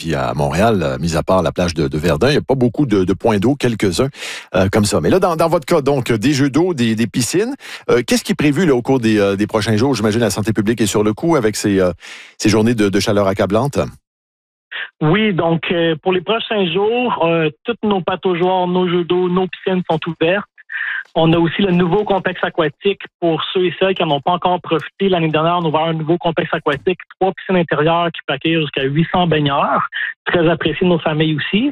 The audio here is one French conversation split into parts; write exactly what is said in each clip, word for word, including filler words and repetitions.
puis à Montréal, mis à part la plage de, de Verdun, il n'y a pas beaucoup de, de points d'eau, quelques-uns euh, comme ça. Mais là, dans, dans votre cas, donc, des jeux d'eau, des, des piscines, euh, qu'est-ce qui est prévu là, au cours des, euh, des prochains jours? J'imagine la santé publique est sur le coup avec ces, euh, ces journées de, de chaleur accablante. Oui, donc euh, pour les prochains jours, euh, toutes nos pataugeoires, nos jeux d'eau, nos piscines sont ouvertes. On a aussi le nouveau complexe aquatique pour ceux et celles qui n'en ont pas encore profité. L'année dernière, on a ouvert un nouveau complexe aquatique, trois piscines intérieures qui peuvent accueillir jusqu'à huit cents baigneurs, très apprécié de nos familles aussi.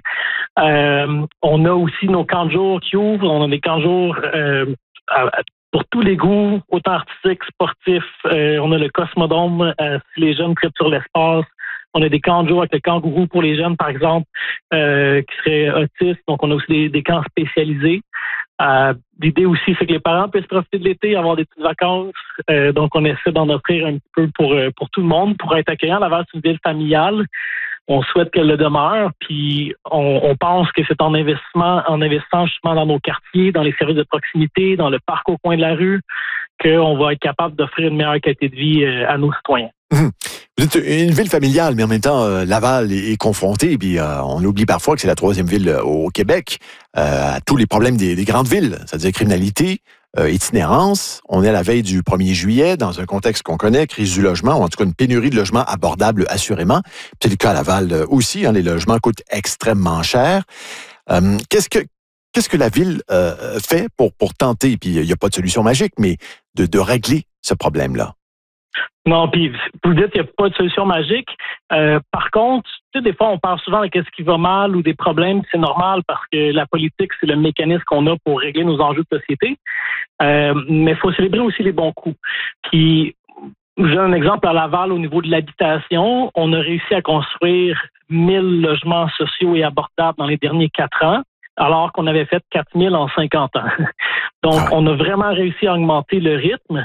Euh, on a aussi nos camps de jour qui ouvrent. On a des camps de jour euh, à, pour tous les goûts, autant artistiques, sportifs. Euh, on a le Cosmodome, euh, si les jeunes traitent sur l'espace. On a des camps de jour avec le kangourou pour les jeunes, par exemple, euh, qui seraient autistes. Donc, on a aussi des, des camps spécialisés. Euh, l'idée aussi, c'est que les parents puissent profiter de l'été, avoir des petites vacances. Euh, donc, on essaie d'en offrir un petit peu pour, pour tout le monde, pour être accueillant. Laval, c'est une ville familiale. On souhaite qu'elle le demeure. Puis, on, on pense que c'est en investissement, en investissant justement dans nos quartiers, dans les services de proximité, dans le parc au coin de la rue, qu'on va être capable d'offrir une meilleure qualité de vie à nos citoyens. Mmh. Vous êtes une ville familiale, mais en même temps, euh, Laval est, est confrontée, puis euh, on oublie parfois que c'est la troisième ville euh, au Québec, euh, à tous les problèmes des, des grandes villes, c'est-à-dire criminalité, euh, itinérance. On est à la veille du premier juillet, dans un contexte qu'on connaît, crise du logement, ou en tout cas une pénurie de logements abordables assurément. C'est le cas à Laval euh, aussi, hein, les logements coûtent extrêmement cher. Euh, qu'est-ce que qu'est-ce que la ville euh, fait pour, pour tenter, puis il n'y a pas de solution magique, mais de, de régler ce problème-là? Non, puis vous dites qu'il n'y a pas de solution magique. Euh, par contre, tu sais, des fois, on parle souvent de ce qui va mal ou des problèmes, c'est normal parce que la politique, c'est le mécanisme qu'on a pour régler nos enjeux de société. Euh, mais il faut célébrer aussi les bons coups. Puis, j'ai un exemple à Laval au niveau de l'habitation. On a réussi à construire mille logements sociaux et abordables dans les derniers quatre ans, alors qu'on avait fait quatre mille en cinquante ans. Donc, on a vraiment réussi à augmenter le rythme.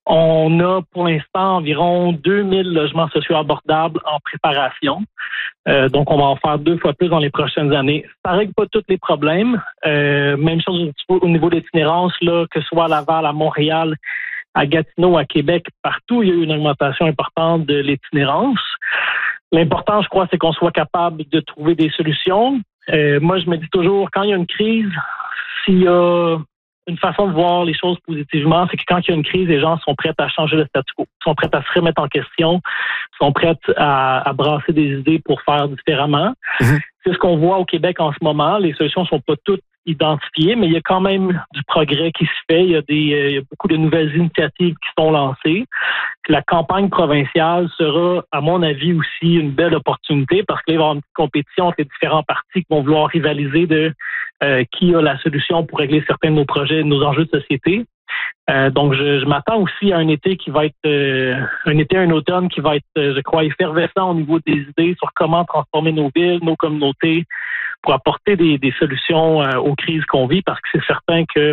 On a pour l'instant environ deux mille logements sociaux abordables en préparation. Euh, donc, on va en faire deux fois plus dans les prochaines années. Ça ne règle pas tous les problèmes. Euh, même chose au niveau de l'itinérance, là, que ce soit à Laval, à Montréal, à Gatineau, à Québec, partout, il y a eu une augmentation importante de l'itinérance. L'important, je crois, c'est qu'on soit capable de trouver des solutions. Euh, moi, je me dis toujours, quand il y a une crise, s'il y a une façon de voir les choses positivement, c'est que quand il y a une crise, les gens sont prêts à changer le statu quo, sont prêts à se remettre en question, sont prêts à, à brasser des idées pour faire différemment. Mmh. C'est ce qu'on voit au Québec en ce moment. Les solutions ne sont pas toutes identifiées, mais il y a quand même du progrès qui se fait. Il y a, des, il y a beaucoup de nouvelles initiatives qui sont lancées. La campagne provinciale sera, à mon avis, aussi une belle opportunité parce qu'il va y avoir une compétition entre les différents partis qui vont vouloir rivaliser de euh, qui a la solution pour régler certains de nos projets, de nos enjeux de société. Euh, donc, je, je m'attends aussi à un été qui va être, euh, un été, un automne qui va être, euh, je crois, effervescent au niveau des idées sur comment transformer nos villes, nos communautés, pour apporter des, des solutions euh, aux crises qu'on vit, parce que c'est certain que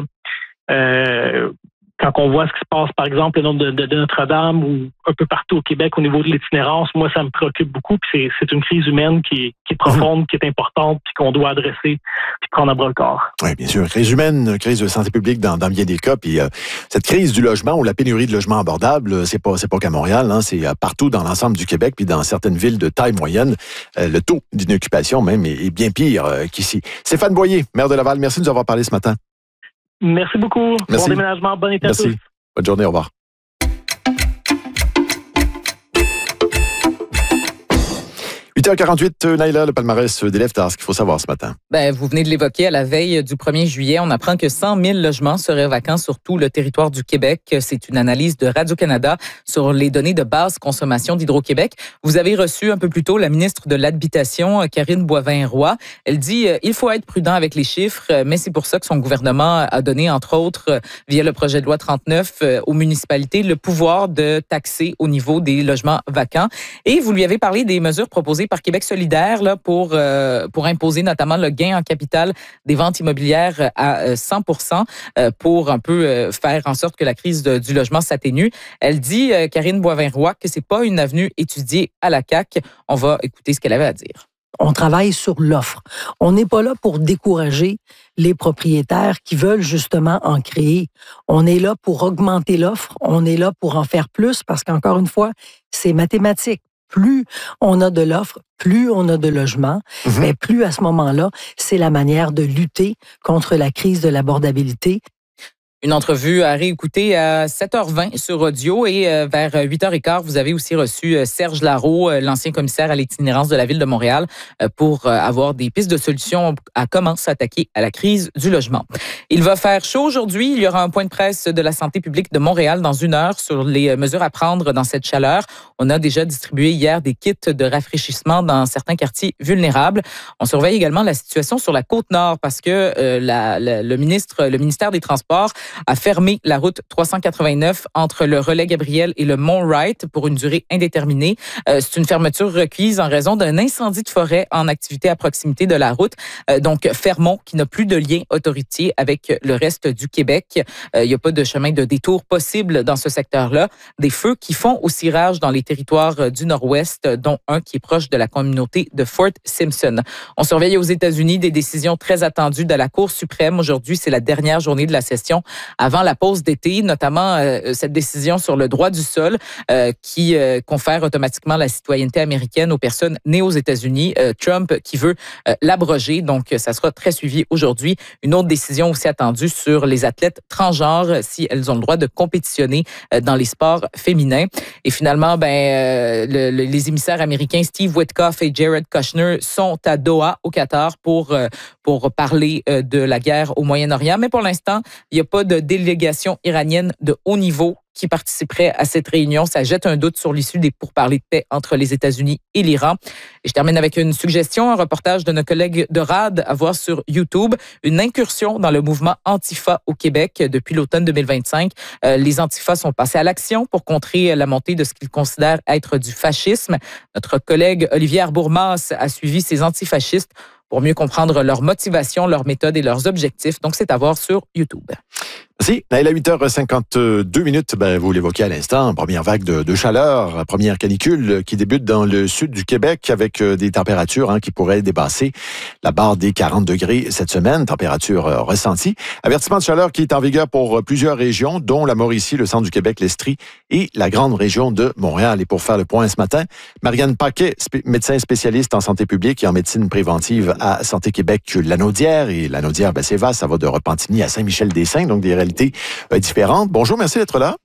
euh, quand on voit ce qui se passe, par exemple, le nombre de, de, de Notre-Dame ou un peu partout au Québec au niveau de l'itinérance, moi, ça me préoccupe beaucoup. Puis c'est, c'est une crise humaine qui est, qui est profonde, mmh. qui est importante, puis qu'on doit adresser, puis prendre à bras le corps. Oui, bien sûr. Crise humaine, crise de santé publique dans, dans bien des cas. Puis euh, cette crise du logement ou la pénurie de logements abordables, c'est pas, c'est pas qu'à Montréal, hein, c'est partout dans l'ensemble du Québec, puis dans certaines villes de taille moyenne, euh, le taux d'inoccupation même est, est bien pire euh, qu'ici. Stéphane Boyer, maire de Laval, merci de nous avoir parlé ce matin. Merci beaucoup. Merci. Bon déménagement. Bon été à tous. Merci. Bonne journée. Au revoir. huit heures quarante-huit, Naïla, le palmarès d'élèves tard, ce qu'il faut savoir ce matin. Ben, vous venez de l'évoquer, à la veille du premier juillet, on apprend que cent mille logements seraient vacants sur tout le territoire du Québec. C'est une analyse de Radio-Canada sur les données de basse consommation d'Hydro-Québec. Vous avez reçu un peu plus tôt la ministre de l'Habitation, Karine Boivin-Roy. Elle dit euh, il faut être prudent avec les chiffres, mais c'est pour ça que son gouvernement a donné, entre autres, via le projet de loi trente-neuf, euh, aux municipalités le pouvoir de taxer au niveau des logements vacants. Et vous lui avez parlé des mesures proposées par Québec solidaire là, pour, euh, pour imposer notamment le gain en capital des ventes immobilières à cent pour cent euh, pour un peu euh, faire en sorte que la crise de, du logement s'atténue. Elle dit, euh, Karine Boivin-Roy, que c'est pas une avenue étudiée à la C A Q. On va écouter ce qu'elle avait à dire. On travaille sur l'offre. On n'est pas là pour décourager les propriétaires qui veulent justement en créer. On est là pour augmenter l'offre. On est là pour en faire plus parce qu'encore une fois, c'est mathématique. plus on a de l'offre, plus on a de logements, Mhm. mais plus à ce moment-là, c'est la manière de lutter contre la crise de l'abordabilité. Une entrevue à réécouter à sept heures vingt sur Audio et euh, vers huit heures quinze, vous avez aussi reçu euh, Serge Larreau, euh, l'ancien commissaire à l'itinérance de la Ville de Montréal, euh, pour euh, avoir des pistes de solutions à comment s'attaquer à la crise du logement. Il va faire chaud aujourd'hui. Il y aura un point de presse de la santé publique de Montréal dans une heure sur les mesures à prendre dans cette chaleur. On a déjà distribué hier des kits de rafraîchissement dans certains quartiers vulnérables. On surveille également la situation sur la Côte-Nord parce que euh, la, la, le ministre, le ministère des Transports a fermé la route trois cent quatre-vingt-neuf entre le relais Gabriel et le Mont Wright pour une durée indéterminée. Euh, c'est une fermeture requise en raison d'un incendie de forêt en activité à proximité de la route. Euh, donc, Fermont, qui n'a plus de lien autoritier avec le reste du Québec. Euh, il n'y a pas de chemin de détour possible dans ce secteur-là. Des feux qui font aussi rage dans les territoires du Nord-Ouest, dont un qui est proche de la communauté de Fort Simpson. On surveille aux États-Unis des décisions très attendues de la Cour suprême. Aujourd'hui, c'est la dernière journée de la session avant la pause d'été, notamment euh, cette décision sur le droit du sol euh, qui euh, confère automatiquement la citoyenneté américaine aux personnes nées aux États-Unis. Euh, Trump qui veut euh, l'abroger, donc ça sera très suivi aujourd'hui. Une autre décision aussi attendue sur les athlètes transgenres, si elles ont le droit de compétitionner euh, dans les sports féminins. Et finalement, ben euh, le, le, les émissaires américains Steve Witkoff et Jared Kushner sont à Doha, au Qatar, pour euh, pour parler euh, de la guerre au Moyen-Orient. Mais pour l'instant, il n'y a pas de délégation iranienne de haut niveau qui participerait à cette réunion. Ça jette un doute sur l'issue des pourparlers de paix entre les États-Unis et l'Iran. Et je termine avec une suggestion, un reportage de nos collègues de R A D à voir sur YouTube. Une incursion dans le mouvement Antifa au Québec depuis l'automne deux mille vingt-cinq. Euh, les Antifas sont passés à l'action pour contrer la montée de ce qu'ils considèrent être du fascisme. Notre collègue Olivier Arbourmas a suivi ces antifascistes pour mieux comprendre leurs motivations, leurs méthodes et leurs objectifs. Donc, c'est à voir sur YouTube. Merci. À huit heures cinquante-deux minutes, ben, vous l'évoquez à l'instant, première vague de, de chaleur, première canicule qui débute dans le sud du Québec avec des températures hein, qui pourraient dépasser la barre des quarante degrés cette semaine, température euh, ressentie. Avertissement de chaleur qui est en vigueur pour plusieurs régions, dont la Mauricie, le centre du Québec, l'Estrie et la grande région de Montréal. Et pour faire le point ce matin, Marianne Paquet, spé- médecin spécialiste en santé publique et en médecine préventive à Santé Québec Lanaudière. Et Lanaudière, ben, c'est vaste, ça va de Repentigny à Saint-Michel-des-Saints, donc des réalités euh, différentes. Bonjour, merci d'être là.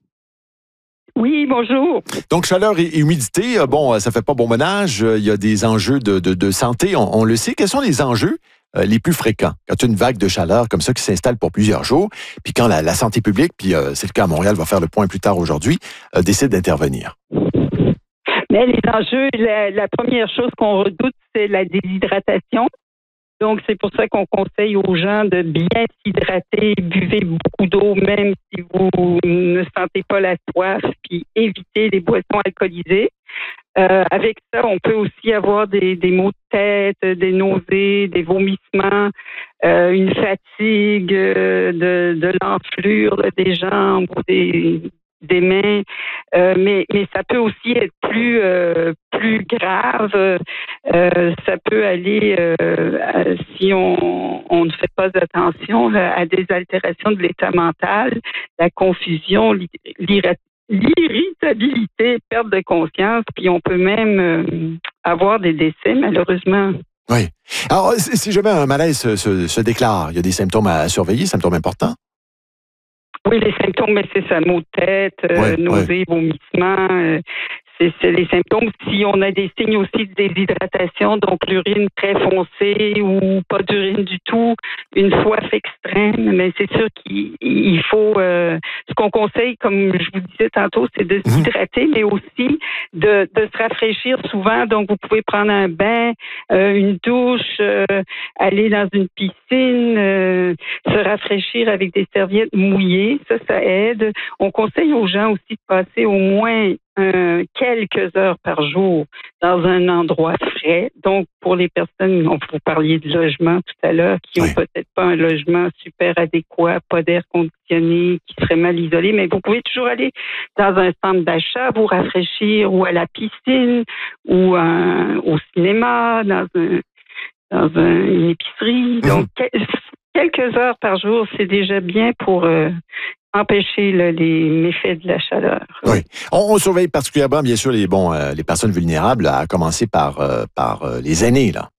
Oui, bonjour. Donc, chaleur et humidité, euh, bon, ça fait pas bon ménage. Il y a des enjeux de, de, de santé, on, on le sait. Quels sont les enjeux euh, les plus fréquents quand tu as une vague de chaleur comme ça qui s'installe pour plusieurs jours, puis quand la, la santé publique, puis euh, c'est le cas à Montréal, va faire le point plus tard aujourd'hui, euh, décide d'intervenir? Mais les enjeux, la, la première chose qu'on redoute, c'est la déshydratation. Donc, c'est pour ça qu'on conseille aux gens de bien s'hydrater, buvez beaucoup d'eau, même si vous ne sentez pas la soif, puis évitez les boissons alcoolisées. Euh, avec ça, on peut aussi avoir des, des maux de tête, des nausées, des vomissements, euh, une fatigue, euh, de, de l'enflure là, des jambes ou des... des mains, euh, mais mais ça peut aussi être plus euh, plus grave. Euh, ça peut aller euh, à, si on on ne fait pas attention là, à des altérations de l'état mental, la confusion, l'irritabilité, perte de conscience, puis on peut même euh, avoir des décès malheureusement. Oui. Alors, si jamais un malaise se, se, se déclare, il y a des symptômes à surveiller, symptômes importants? Oui, les symptômes, mais c'est ça, maux de tête, euh, ouais, nausées, ouais. vomissements, euh, c'est, c'est les symptômes. Si on a des signes aussi de déshydratation, donc l'urine très foncée ou pas d'urine du tout, une soif extrême, mais c'est sûr qu'il il faut, euh, ce qu'on conseille, comme je vous disais tantôt, c'est de s'hydrater, mais aussi de, de se rafraîchir souvent. Donc, vous pouvez prendre un bain, euh, une douche, euh, aller dans une piscine, euh, se rafraîchir avec des serviettes mouillées, ça, ça aide. On conseille aux gens aussi de passer au moins euh, quelques heures par jour dans un endroit frais. Donc, pour les personnes, on vous parliez de logement tout à l'heure, qui n'ont oui. peut-être pas un logement super adéquat, pas d'air conditionné, qui serait mal isolé, mais vous pouvez toujours aller dans un centre d'achat, vous rafraîchir, ou à la piscine, ou euh, au cinéma, dans un dans un, une épicerie. Donc, mmh. quelques heures par jour, c'est déjà bien pour euh, empêcher là, les méfaits de la chaleur. Oui. On, on surveille particulièrement, bien sûr, les, bon, euh, les personnes vulnérables, à commencer par, euh, par euh, les aînés, là.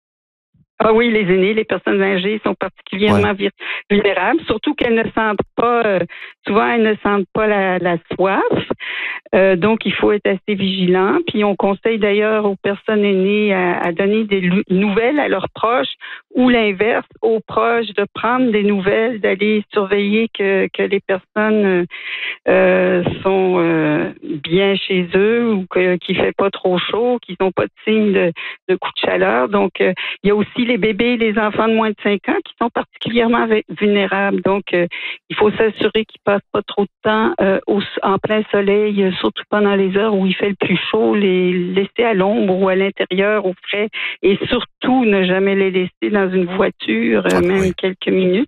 Ah oui, les aînés, les personnes âgées sont particulièrement ouais. vulnérables, surtout qu'elles ne sentent pas, euh, souvent elles ne sentent pas la, la soif. Euh, donc, il faut être assez vigilant. Puis, on conseille d'ailleurs aux personnes aînées à, à donner des nouvelles à leurs proches ou l'inverse, aux proches de prendre des nouvelles, d'aller surveiller que, que les personnes euh, sont euh, bien chez eux ou que, qu'il ne fait pas trop chaud, qu'ils n'ont pas de signe de, de coup de chaleur. Donc, euh, il y a aussi les bébés et les enfants de moins de cinq ans qui sont particulièrement vulnérables. Donc, euh, il faut s'assurer qu'ils ne passent pas trop de temps euh, au, en plein soleil, euh, surtout pendant les heures où il fait le plus chaud, les laisser à l'ombre ou à l'intérieur, au frais, et surtout ne jamais les laisser dans une voiture, euh, même oui. quelques minutes.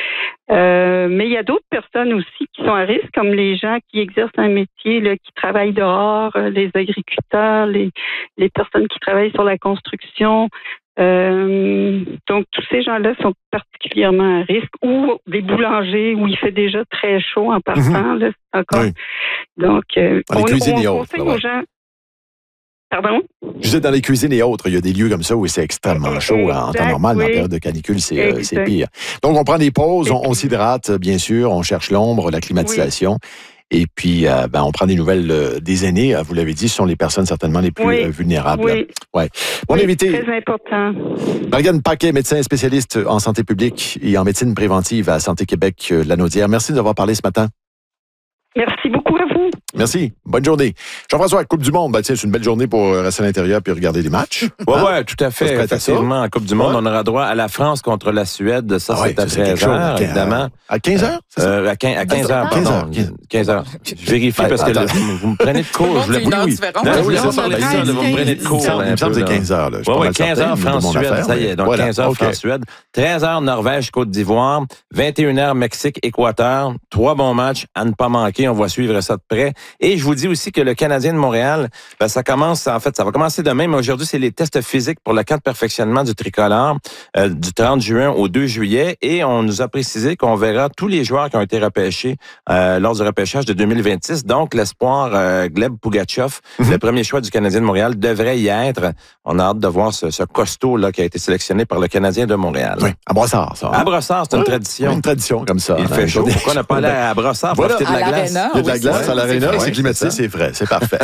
Euh, mais il y a d'autres personnes aussi qui sont à risque, comme les gens qui exercent un métier, là, qui travaillent dehors, les agriculteurs, les, les personnes qui travaillent sur la construction. Euh, donc, tous ces gens-là sont particulièrement à risque. Ou des boulangers où il fait déjà très chaud en partant. Mm-hmm. Là, c'est encore. Oui. Donc, euh, on, on conseille autres, aux gens... Pardon? Je disais, dans les cuisines et autres, il y a des lieux comme ça où c'est extrêmement chaud. Exact, en temps normal, oui. Dans la période de canicule, c'est, euh, c'est pire. Donc, on prend des pauses, on, on s'hydrate, bien sûr, on cherche l'ombre, la climatisation. Oui. Et puis, euh, ben, on prend des nouvelles euh, des aînés. Vous l'avez dit, ce sont les personnes certainement les plus oui. euh, vulnérables. Oui. Ouais. Mon oui, invité. Très important. Marianne Paquet, médecin spécialiste en santé publique et en médecine préventive à Santé Québec euh, Lanaudière. Merci de nous avoir parlé ce matin. Merci beaucoup à vous. Merci. Bonne journée. Jean-François, Coupe du Monde, ben, tiens, c'est une belle journée pour rester à l'intérieur puis regarder les matchs. Oui, hein? oui, tout à fait. Effectivement, en Coupe du Monde, ouais. on aura droit à la France contre la Suède. Ça, ah ouais, c'est à treize heures, évidemment. À quinze heures? Euh, à quinze heures, pardon. quinze heures. Je vérifie parce que là, vous me prenez de cours. Je voulais oui, oui. Non, oui, c'est ça, vous me prenez de cours. Il me semble que c'est quinze heures. Oui, oui, quinze heures, France-Suède. Ça y est, donc quinze heures, France-Suède. treize heures, Norvège, Côte d'Ivoire. vingt et une heures, Mexique, Équateur. Trois bons matchs à ne pas manquer. On va suivre ça de près. Et je vous dis aussi que le Canadien de Montréal, ben, ça commence, en fait, ça va commencer demain, mais aujourd'hui, c'est les tests physiques pour le camp de perfectionnement du tricolore euh, du trente juin au deux juillet. Et on nous a précisé qu'on verra tous les joueurs qui ont été repêchés euh, lors du repêchage de deux mille vingt-six. Donc, l'espoir euh, Gleb Pugachev, mm-hmm. le premier choix du Canadien de Montréal, devrait y être. On a hâte de voir ce, ce costaud là qui a été sélectionné par le Canadien de Montréal. Oui, à Brossard, ça. Hein? À Brossard, c'est une oui, tradition. Une tradition comme ça. Il fait chaud. Pourquoi on n'a pas allé à Brossard pour profiter de la glace? Il y a de la glace à l'aréna, c'est climatisé, c'est vrai, c'est parfait.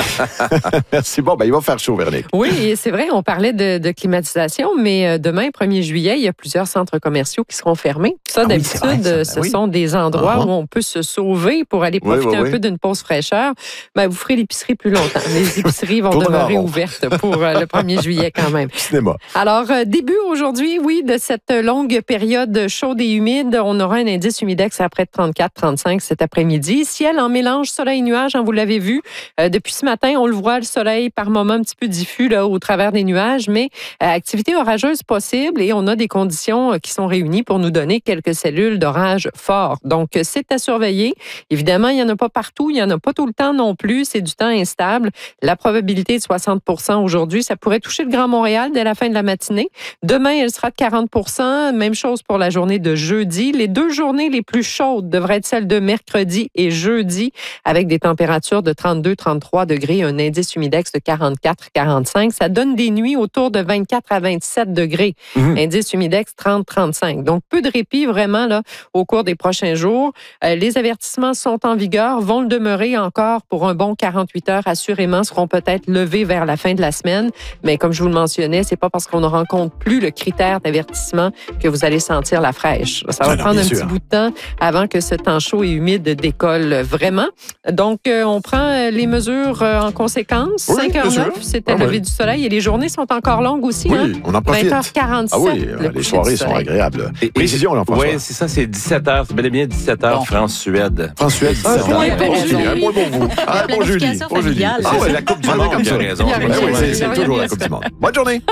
Merci. Bon, ben, il va faire chaud, Véronique. Oui, c'est vrai, on parlait de, de climatisation, mais demain, premier juillet, il y a plusieurs centres commerciaux qui seront fermés. Ça, ah d'habitude, oui, vrai, ça. Ben, ce oui. sont des endroits uh-huh. où on peut se sauver pour aller profiter oui, oui, un oui. peu d'une pause fraîcheur. Ben, vous ferez l'épicerie plus longtemps. Les épiceries vont demeurer ouvertes pour euh, le premier juillet quand même. Cinéma. Alors, euh, début aujourd'hui, oui, de cette longue période chaude et humide. On aura un indice humidex à près de trente-quatre trente-cinq cet après-midi. Ciel en mélange soleil-nuage, hein, vous l'avez vu. Euh, depuis ce matin, on le voit, le soleil par moments un petit peu diffus là, au travers des nuages, mais euh, activité orageuse possible et on a des conditions euh, qui sont réunies pour nous donner quelques cellules d'orage fort. Donc, euh, c'est à surveiller. Évidemment, il n'y en a pas partout, il n'y en a pas tout le temps non plus. C'est du temps instable. La probabilité de soixante pour cent aujourd'hui, ça pourrait toucher le Grand Montréal dès la fin de la matinée. Demain, elle sera de quarante pour cent. Même chose pour la journée de jeudi. Les deux journées les plus chaudes devraient être celles de mercredi et jeudi, avec des températures de trente-deux trente-trois degrés, un indice humidex de quarante-quatre quarante-cinq. Ça donne des nuits autour de vingt-quatre à vingt-sept degrés. Mmh. Indice humidex trente trente-cinq. Donc, peu de répit vraiment là au cours des prochains jours. Euh, les avertissements sont en vigueur, vont le demeurer encore pour un bon quarante-huit heures, assurément, seront peut-être levés vers la fin de la semaine. Mais comme je vous le mentionnais, c'est pas parce qu'on ne rencontre plus le critère d'avertissement que vous allez sentir la fraîche. Ça va non, prendre un sûr. petit bout de temps avant que ce temps chaud et humide décolle vraiment. Donc, euh, on prend les mesures euh, en conséquence. Oui, cinq heures neuf, c'était ah, le lever oui. du soleil. Et les journées sont encore longues aussi. Oui, hein? on en profite. vingt heures quarante-sept. Ah oui, les soirées sont agréables. Et, Précision, là, oui, c'est ça, c'est dix-sept heures. C'est bel et bien dix-sept heures, bon. France-Suède. France-Suède, dix-sept heures. Un point pour Julie. Un point pour vous. Un pour Julie. Pour Julie. C'est la Coupe du Monde, tu as raison. C'est toujours la Coupe du Monde. Bonne journée.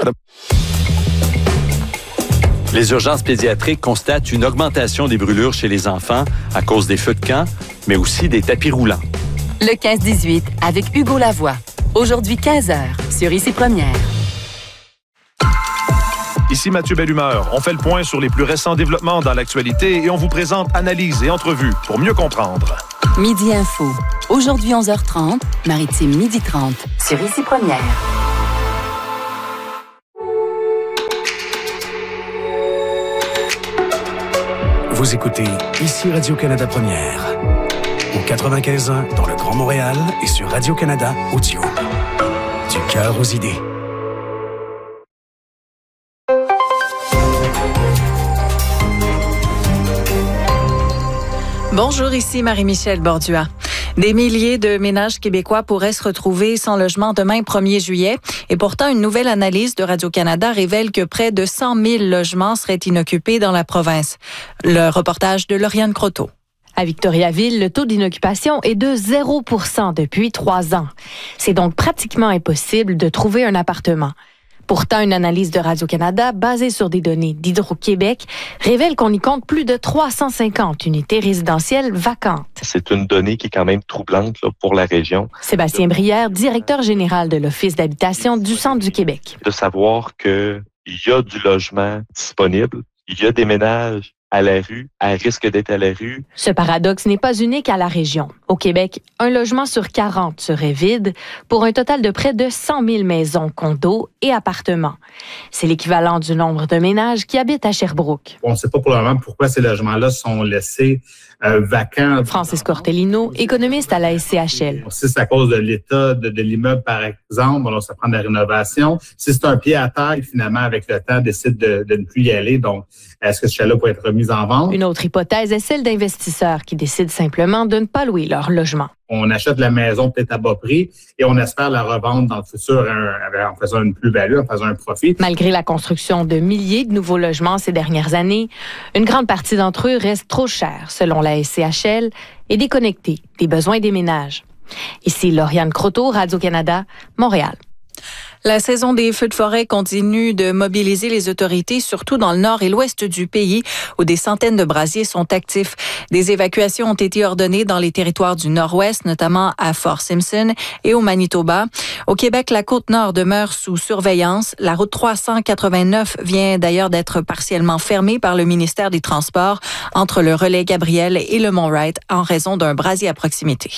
Les urgences pédiatriques constatent une augmentation des brûlures chez les enfants à cause des feux de camp, mais aussi des tapis roulants. Le quinze dix-huit avec Hugo Lavoie. Aujourd'hui quinze heures sur Ici Première. Ici Mathieu Bellumeur. On fait le point sur les plus récents développements dans l'actualité et on vous présente analyses et entrevues pour mieux comprendre. Midi Info. Aujourd'hui onze heures trente, Maritime midi trente. Sur Ici Première. Vous écoutez Ici Radio-Canada Première. Au quatre-vingt-quinze ans dans le Grand Montréal et sur Radio-Canada Audio. Du cœur aux idées. Bonjour, ici Marie-Michel Bordua. Des milliers de ménages québécois pourraient se retrouver sans logement demain premier juillet. Et pourtant, une nouvelle analyse de Radio-Canada révèle que près de cent mille logements seraient inoccupés dans la province. Le reportage de Lauriane Croteau. À Victoriaville, le taux d'inoccupation est de zéro pour cent depuis trois ans. C'est donc pratiquement impossible de trouver un appartement. Pourtant, une analyse de Radio-Canada basée sur des données d'Hydro-Québec révèle qu'on y compte plus de trois cent cinquante unités résidentielles vacantes. C'est une donnée qui est quand même troublante là, pour la région. Sébastien Brière, directeur général de l'Office d'habitation du Centre du Québec. De savoir qu'il y a du logement disponible, il y a des ménages à la rue, à risque d'être à la rue. Ce paradoxe n'est pas unique à la région. Au Québec, un logement sur quarante serait vide pour un total de près de cent mille maisons, condos et appartements. C'est l'équivalent du nombre de ménages qui habitent à Sherbrooke. On ne sait pas pour le moment pourquoi ces logements-là sont laissés euh, vacants. Francis Cortellino, économiste à la S C H L. Si c'est à cause de l'état de, de l'immeuble, par exemple, alors ça prend de la rénovation. Si c'est un pied à terre, finalement, avec le temps, décide de, de ne plus y aller. Donc, est-ce que ce chalet pourrait être remis en vente? Une autre hypothèse est celle d'investisseurs qui décident simplement de ne pas louer leur logement. On achète la maison peut-être à bas prix et on espère la revendre dans le futur en faisant une plus-value, en faisant un profit. Malgré la construction de milliers de nouveaux logements ces dernières années, une grande partie d'entre eux reste trop chers, selon la S C H L, et déconnectés des besoins des ménages. Ici Lauriane Croteau, Radio-Canada, Montréal. La saison des feux de forêt continue de mobiliser les autorités, surtout dans le nord et l'ouest du pays, où des centaines de brasiers sont actifs. Des évacuations ont été ordonnées dans les territoires du nord-ouest, notamment à Fort Simpson et au Manitoba. Au Québec, la Côte-Nord demeure sous surveillance. La route trois cent quatre-vingt-neuf vient d'ailleurs d'être partiellement fermée par le ministère des Transports entre le relais Gabriel et le Mont-Wright en raison d'un brasier à proximité.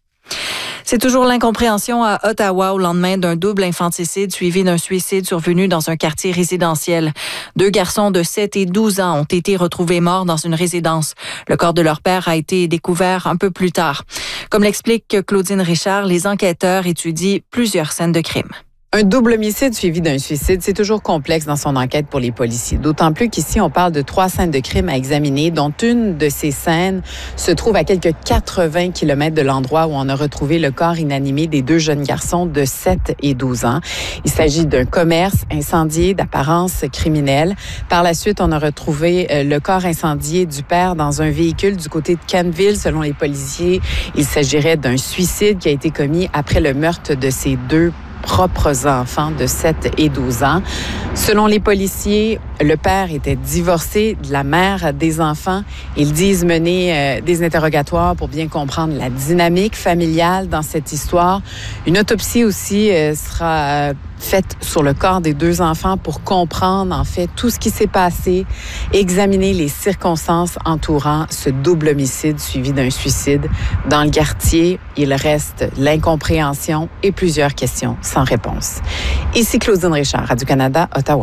C'est toujours l'incompréhension à Ottawa au lendemain d'un double infanticide suivi d'un suicide survenu dans un quartier résidentiel. Deux garçons de sept et douze ans ont été retrouvés morts dans une résidence. Le corps de leur père a été découvert un peu plus tard. Comme l'explique Claudine Richard, les enquêteurs étudient plusieurs scènes de crime. Un double homicide suivi d'un suicide, c'est toujours complexe dans son enquête pour les policiers. D'autant plus qu'ici, on parle de trois scènes de crime à examiner, dont une de ces scènes se trouve à quelques quatre-vingts kilomètres de l'endroit où on a retrouvé le corps inanimé des deux jeunes garçons de sept et douze ans. Il s'agit d'un commerce incendié d'apparence criminelle. Par la suite, on a retrouvé le corps incendié du père dans un véhicule du côté de Canville. Selon les policiers, il s'agirait d'un suicide qui a été commis après le meurtre de ces deux propres enfants de sept et douze ans. Selon les policiers, le père était divorcé de la mère des enfants. Ils disent mener euh, des interrogatoires pour bien comprendre la dynamique familiale dans cette histoire. Une autopsie aussi euh, sera euh, faite sur le corps des deux enfants pour comprendre en fait tout ce qui s'est passé, examiner les circonstances entourant ce double homicide suivi d'un suicide. Dans le quartier, il reste l'incompréhension et plusieurs questions sans réponse. Ici Claudine Richard, Radio-Canada, Ottawa.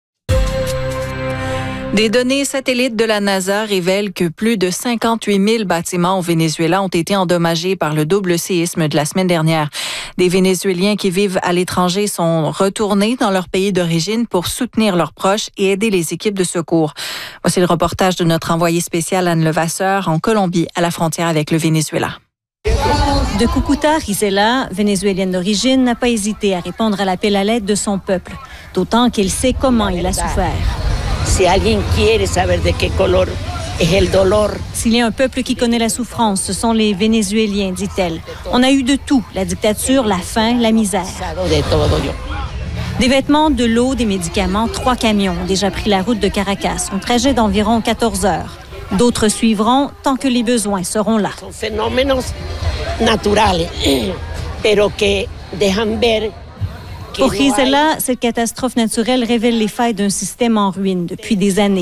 Des données satellites de la NASA révèlent que plus de cinquante-huit mille bâtiments au Venezuela ont été endommagés par le double séisme de la semaine dernière. Des Vénézuéliens qui vivent à l'étranger sont retournés dans leur pays d'origine pour soutenir leurs proches et aider les équipes de secours. Voici le reportage de notre envoyée spéciale Anne Levasseur en Colombie, à la frontière avec le Venezuela. De Cúcuta, Gisela, vénézuélienne d'origine, n'a pas hésité à répondre à l'appel à l'aide de son peuple, d'autant qu'elle sait comment il a souffert. Si alguien quiere saber de qué color es el dolor. S'il y a un peuple qui connaît la souffrance, ce sont les Vénézuéliens, dit-elle. On a eu de tout, la dictature, la faim, la misère. Des vêtements, de l'eau, des médicaments, trois camions ont déjà pris la route de Caracas, un trajet d'environ quatorze heures. D'autres suivront tant que les besoins seront là. Phénomènes naturels, pero que dejan ver Pour Gisela, cette catastrophe naturelle révèle les failles d'un système en ruine depuis des années.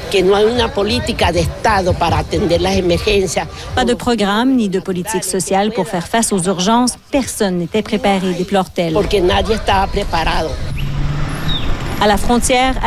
Pas de programme ni de politique sociale pour faire face aux urgences. Personne n'était préparé, déplore-t-elle. À la frontière,